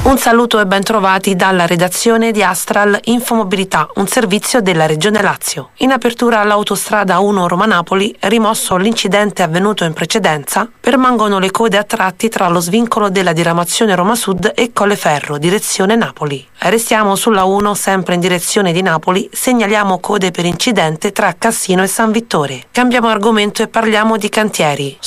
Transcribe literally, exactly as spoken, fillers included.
Un saluto e ben trovati dalla redazione di Astral Infomobilità, un servizio della Regione Lazio. In apertura all'autostrada uno Roma-Napoli, rimosso l'incidente avvenuto in precedenza, permangono le code a tratti tra lo svincolo della diramazione Roma Sud e Colleferro, direzione Napoli. Restiamo sulla uno, sempre in direzione di Napoli, segnaliamo code per incidente tra Cassino e San Vittore. Cambiamo argomento e parliamo di cantieri.